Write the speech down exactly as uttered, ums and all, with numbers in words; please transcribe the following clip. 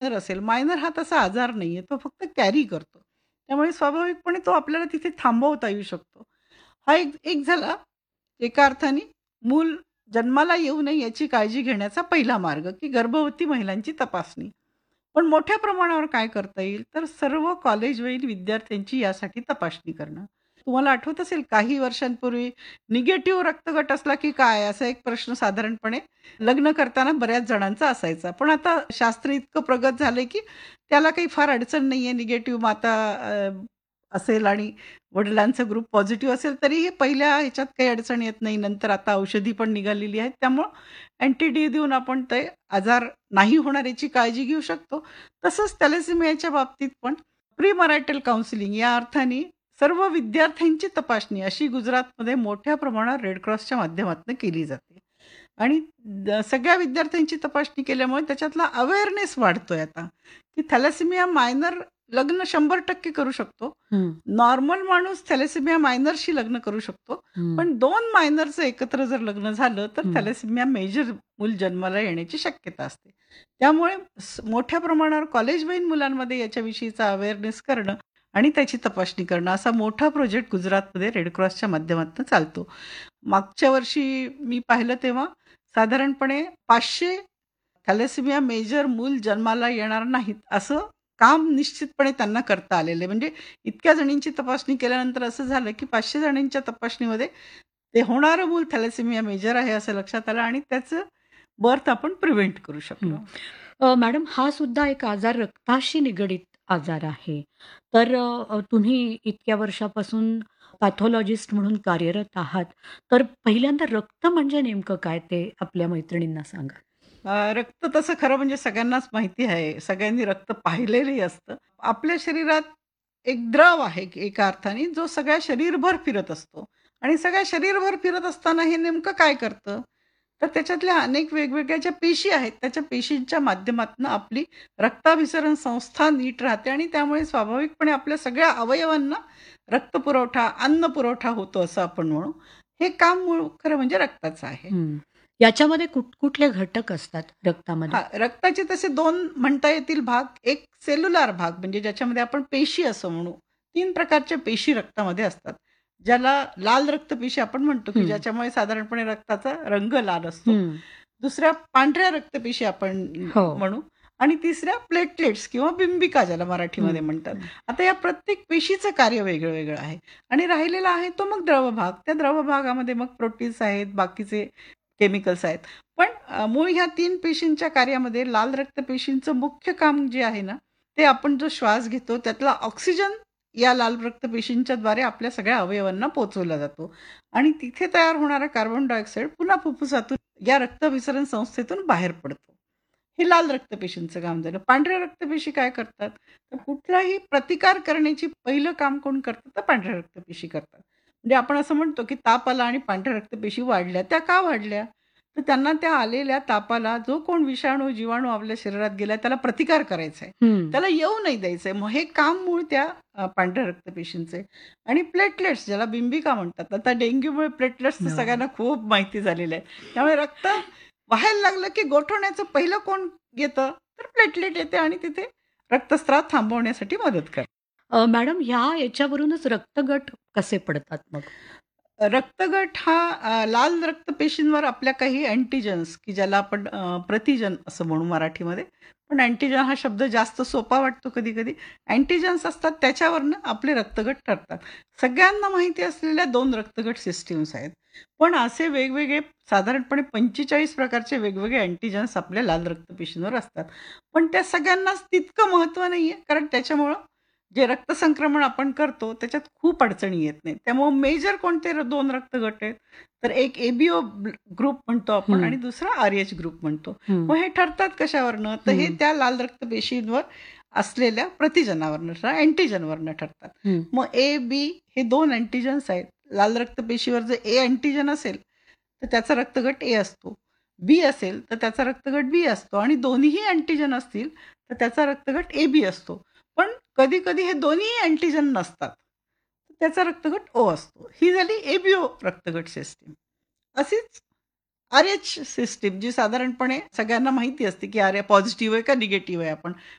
Minor असेल, minor हा तसा आजार नाहीये, तो फक्त कॅरी करतो. त्यामुळे स्वाभाविकपणे तो आपल्याला तिथे थांबवता येऊ शकतो. हा एक एक झाला एका अर्थाने मूल जन्माला येऊ नये याची काळजी घेण्याचा पहिला मार्ग, की गर्भवती महिलांची तपासणी. पण मोठ्या प्रमाणावर काय करता येईल, तर सर्व कॉलेजवयीन विद्यार्थ्यांची यासाठी तपासणी करणं. तुम्हाला आठवत असेल काही वर्षांपूर्वी निगेटिव्ह रक्तगट असला की काय? असा एक प्रश्न साधारणपणे लग्न करताना बऱ्याच जणांचा असायचा. पण आता शास्त्र इतकं प्रगत झालंय की त्याला काही फार अडचण नाहीये. निगेटिव्ह माता अ, असेल आणि वडिलांचा ग्रुप पॉझिटिव्ह असेल तरीही पहिल्या ह्याच्यात काही अडचण येत नाही. नंतर आता औषधी पण निघालेली आहेत. त्यामुळं अँटी-डी देऊन आपण ते आजार नाही होणार याची काळजी घेऊ शकतो. तसंच थॅलेसेमियाच्या बाबतीत पण प्री-मरायटल काउन्सिलिंग या अर्थाने सर्व विद्यार्थ्यांची तपासणी अशी गुजरातमध्ये मोठ्या प्रमाणावर रेड क्रॉसच्या माध्यमातून केली जाते. आणि द सगळ्या विद्यार्थ्यांची तपासणी केल्यामुळे त्याच्यातला अवेअरनेस वाढतोय आता, की थॅलेसेमिया मायनर लग्न शंभर टक्के करू शकतो. हं, नॉर्मल माणूस थॅलेसेमिया मायनरशी लग्न करू शकतो. हं, पण दोन मायनरचं एकत्र जर लग्न झालं, तर हं. थॅलेसेमिया मेजर मूल जन्माला येण्याची शक्यता असते. त्यामुळे स मोठ्या प्रमाणावर कॉलेजवयीन मुलांमध्ये याच्याविषयीचा अवेअरनेस करणं आणि त्याची तपासणी करणं असा मोठा प्रोजेक्ट गुजरातमध्ये रेड क्रॉसच्या माध्यमातून चालतो. मागच्या वर्षी मी पाहिलं तेव्हा साधारणपणे पाचशे थॅलेसेमिया मेजर मूल जन्माला येणार नाहीत, असं काम निश्चितपणे त्यांना करता आलेलं आहे. म्हणजे इतक्या जणींची तपासणी केल्यानंतर असं झालं, की पाचशे जणींच्या तपासणीमध्ये ते होणारं मूल थॅलेसेमिया मेजर आहे असं लक्षात आलं आणि त्याचं बर्थ आपण प्रिव्हेंट करू हं. शकलो. अ, मॅडम हा सुद्धा एक आजार रक्ताशी निगडीत आजार आहे. तर अ, तुम्ही इतक्या वर्षापासून पॅथॉलॉजिस्ट म्हणून कार्यरत आहात. तर पहिल्यांदा रक्त म्हणजे नेमकं काय ते आपल्या मैत्रिणींना सांगा? अ, रक्त तसं खरं म्हणजे सगळ्यांनाच माहिती आहे. सगळ्यांनी रक्त पाहिलेलंही असतं. आपल्या शरीरात एक द्रव आहे की एका अर्थाने, जो सगळ्या शरीरभर फिरत असतो आणि सगळ्या शरीरभर फिरत असताना हे नेमकं काय करतं? तर त्याच्यातल्या अनेक वेगवेगळ्या ज्या पेशी आहेत, त्याच्या पेशींच्या माध्यमातून आपली रक्ताभिसरण संस्था नीट राहते आणि त्यामुळे स्वाभाविकपणे आपल्या सगळ्या अवयवांना रक्तपुरवठा, अन्न पुरवठा होतो असं आपण म्हणू. हे काम मूळ खरं म्हणजे रक्ताचं आहे. हं. याच्यामध्ये कुठ कुठले घटक असतात रक्तामध्ये? हां, रक्ताचे तसे दोन म्हणता येतील भाग. एक सेल्युलर भाग म्हणजे ज्याच्यामध्ये आपण पेशी असं म्हणू. तीन प्रकारच्या पेशी रक्तामध्ये असतात. ज्याला लाल रक्तपेशी आपण म्हणतो, की हं, ज्याच्यामुळे साधारणपणे रक्ताचा रंग लाल असतो. हं. दुसऱ्या पांढऱ्या रक्तपेशी आपण हो. म्हणू आणि तिसऱ्या प्लेटलेट्स किंवा बिंबिका ज्याला हं, मराठीमध्ये म्हणतात. हं. आता या प्रत्येक पेशीचं कार्य वेगळं-वेगळं आहे आणि राहिलेला आहे तो मग द्रव भाग. त्या द्रव भागामध्ये मग प्रोटीन्स आहेत, बाकीचे केमिकल्स आहेत. पण अ, मूळ ह्या तीन पेशींच्या कार्यामध्ये लाल रक्तपेशींचं मुख्य काम जे आहे ना, ते आपण जो श्वास घेतो त्यातला ऑक्सिजन या लाल रक्तपेशींच्या द्वारे आपल्या सगळ्या अवयवांना पोहोचवला जातो आणि तिथे तयार होणारा कार्बन डायऑक्साईड पुन्हा फुफ्फुसातून या रक्तभिसरण संस्थेतून बाहेर पडतो. हे लाल रक्तपेशींचं काम झालं. पांढऱ्या रक्तपेशी काय करतात? तर कुठलाही प्रतिकार करण्याची पहिलं काम कोण करतं? तर पांढऱ्या रक्तपेशी करतात. म्हणजे आपण असं म्हणतो, की ताप आला आणि पांढऱ्या रक्तपेशी वाढल्या. त्या का वाढल्या? तर त्यांना त्या आलेल्या तापाला जो कोण विषाणू, जीवाणू आपल्या शरीरात गेलाय त्याला प्रतिकार करायचा आहे. हं. त्याला येऊ नाही द्यायचंय. मग हे काम मूळ त्या अ, पांढऱ्या रक्तपेशींचं आहे. आणि प्लेटलेट्स ज्याला बिंबिका म्हणतात. आता डेंग्यूमुळे प्लेटलेट्सचं हो. सगळ्यांना खूप माहिती झालेलं आहे. त्यामुळे रक्त व्हायला लागलं, की गोठवण्याचं पहिलं कोण येतं? तर प्लेटलेट येते आणि तिथे रक्तस्राव थांबवण्यासाठी मदत करते. अ, मॅडम ह्या याच्यावरूनच रक्तगट कसे पडतात मग? रक्तगट हा अ, लाल रक्तपेशींवर आपल्या काही अँटिजेन्स की ज्याला आपण अ, प्रतिजन असं म्हणू मराठीमध्ये. पण अँटिजन हा शब्द जास्त सोपा वाटतो कधी-कधी. अँटिजेन्स असतात त्याच्यावरनं आपले रक्तगट ठरतात. सगळ्यांना माहिती असलेल्या दोन रक्तगट सिस्टम्स आहेत. पण असे वेगवेगळे साधारणपणे पंचेचाळीस प्रकारचे वेगवेगळे अँटिजेन्स आपल्या लाल रक्तपेशींवर असतात. पण त्या सगळ्यांनाच तितकं महत्त्व नाहीये कारण त्याच्यामुळं जे रक्तसंक्रमण आपण करतो त्याच्यात खूप अडचणी येत नाहीत. त्यामुळे मेजर कोणते र दोन रक्तगट आहेत, तर एक ए-बी-ओ ग्रुप म्हणतो आपण हं, आणि दुसरा आर-एच ग्रुप म्हणतो. हं, मग हे ठरतात कशावरनं? तर हे हं, त्या लाल रक्तपेशींवर असलेल्या प्रतिजनावरनं अँटिजनवरनं ठरतात. हं, मग ए, बी हे दोन अँटिजन्स आहेत. लाल रक्तपेशीवर जर ए अँटिजन असेल, तर त्याचा रक्तगट ए असतो. बी असेल, तर त्याचा रक्तगट बी असतो आणि दोन्हीही अँटिजन असतील, तर त्याचा रक्तगट ए-बी असतो. पण कधी-कधी हे दोन्ही अँटिजन नसतात. त्याचा रक्तगट ओ असतो. ही झाली ए-बी-ओ रक्तगट सिस्टम. अशीच आर-एच सिस्टम जी साधारणपणे सगळ्यांना माहिती असते, की अरे पॉझिटिव्ह आहे का निगेटिव्ह आहे आपण.